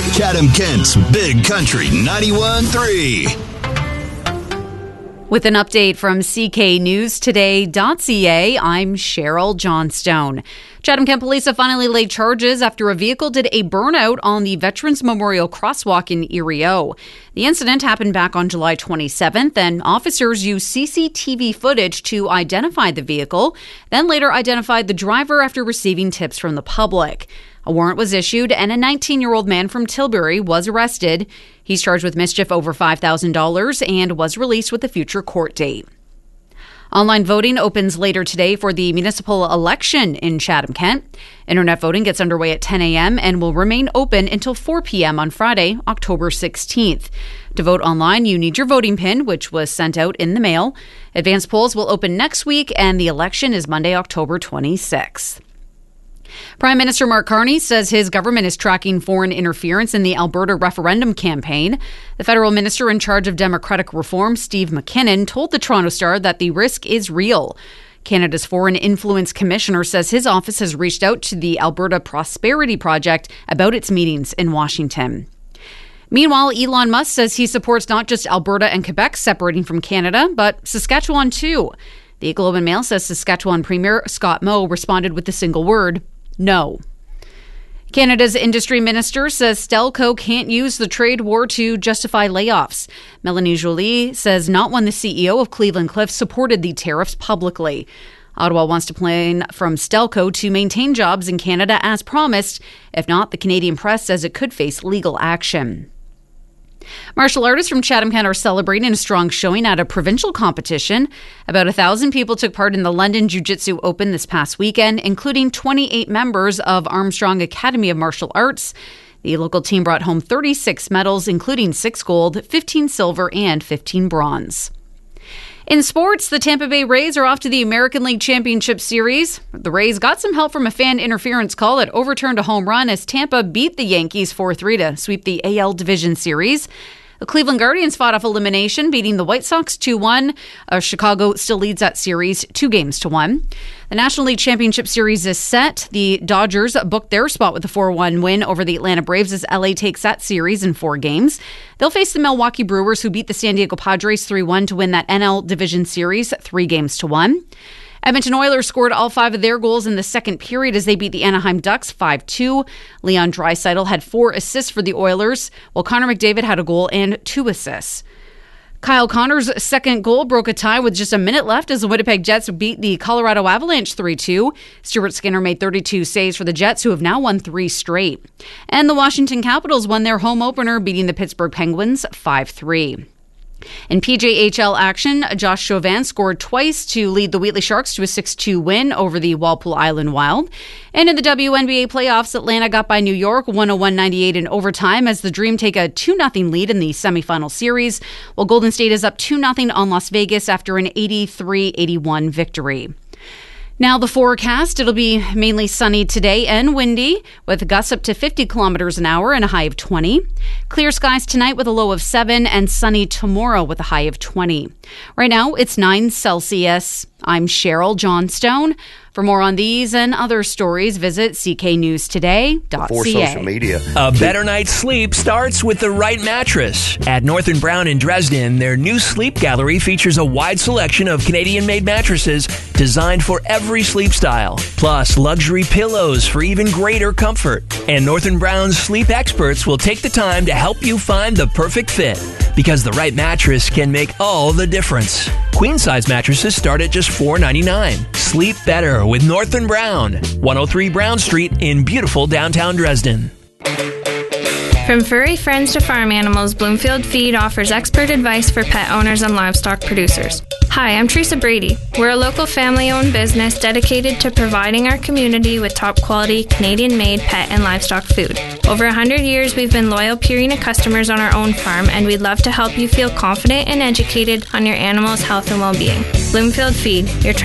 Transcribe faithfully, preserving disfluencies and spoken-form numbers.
Chatham-Kent's Big Country ninety-one point three. With an update from C K News Today dot C A, I'm Cheryl Johnstone. Chatham-Kent police have finally laid charges after a vehicle did a burnout on the Veterans Memorial Crosswalk in Erie O. The incident happened back on July twenty-seventh, and officers used C C T V footage to identify the vehicle, then later identified the driver after receiving tips from the public. A warrant was issued, and a nineteen-year-old man from Tilbury was arrested. He's charged with mischief over five thousand dollars and was released with a future court date. Online voting opens later today for the municipal election in Chatham-Kent. Internet voting gets underway at ten a.m. and will remain open until four p.m. on Friday, October sixteenth. To vote online, you need your voting pin, which was sent out in the mail. Advanced polls will open next week, and the election is Monday, October twenty-sixth. Prime Minister Mark Carney says his government is tracking foreign interference in the Alberta referendum campaign. The federal minister in charge of democratic reform, Steve McKinnon, told the Toronto Star that the risk is real. Canada's Foreign Influence Commissioner says his office has reached out to the Alberta Prosperity Project about its meetings in Washington. Meanwhile, Elon Musk says he supports not just Alberta and Quebec separating from Canada, but Saskatchewan too. The Globe and Mail says Saskatchewan Premier Scott Moe responded with the single word, no. Canada's industry minister says Stelco can't use the trade war to justify layoffs. Melanie Joly says not when the C E O of Cleveland Cliffs supported the tariffs publicly. Ottawa wants to plan from Stelco to maintain jobs in Canada as promised. If not, the Canadian press says it could face legal action. Martial artists from Chatham-Kent are celebrating a strong showing at a provincial competition. About a thousand people took part in the London Jiu-Jitsu Open this past weekend, including twenty-eight members of Armstrong Academy of Martial Arts. The local team brought home thirty-six medals, including six gold, fifteen silver, and fifteen bronze. In sports, the Tampa Bay Rays are off to the American League Championship Series. The Rays got some help from a fan interference call that overturned a home run as Tampa beat the Yankees four three to sweep the A L Division Series. The Cleveland Guardians fought off elimination, beating the White Sox two one. Uh, Chicago still leads that series two games to one. The National League Championship Series is set. The Dodgers booked their spot with a four one win over the Atlanta Braves as L A takes that series in four games. They'll face the Milwaukee Brewers, who beat the San Diego Padres three one to win that N L Division Series three games to one. Edmonton Oilers scored all five of their goals in the second period as they beat the Anaheim Ducks five two. Leon Draisaitl had four assists for the Oilers, while Connor McDavid had a goal and two assists. Kyle Connor's second goal broke a tie with just a minute left as the Winnipeg Jets beat the Colorado Avalanche three two. Stuart Skinner made thirty-two saves for the Jets, who have now won three straight. And the Washington Capitals won their home opener, beating the Pittsburgh Penguins five three. In P J H L action, Josh Chauvin scored twice to lead the Wheatley Sharks to a six two win over the Walpole Island Wild. And in the W N B A playoffs, Atlanta got by New York one oh one ninety-eight in overtime as the Dream take a two nothing lead in the semifinal series, while Golden State is up two nothing on Las Vegas after an eighty-three eighty-one victory. Now the forecast, it'll be mainly sunny today and windy with gusts up to fifty kilometers an hour and a high of twenty. Clear skies tonight with a low of seven and sunny tomorrow with a high of twenty. Right now it's nine Celsius. I'm Cheryl Johnstone. For more on these and other stories, visit c k news today dot c a. For social media. A better night's sleep starts with the right mattress. At North and Brown in Dresden, their new sleep gallery features a wide selection of Canadian-made mattresses designed for every sleep style, plus luxury pillows for even greater comfort. And North and Brown's sleep experts will take the time to help you find the perfect fit, because the right mattress can make all the difference. Queen-size mattresses start at just four ninety-nine. Sleep better with North and Brown, one oh three Brown Street in beautiful downtown Dresden. From furry friends to farm animals, Bloomfield Feed offers expert advice for pet owners and livestock producers. Hi, I'm Teresa Brady. We're a local family-owned business dedicated to providing our community with top-quality, Canadian-made pet and livestock food. Over one hundred years, we've been loyal Purina customers on our own farm, and we'd love to help you feel confident and educated on your animal's health and well-being. Bloomfield Feed, your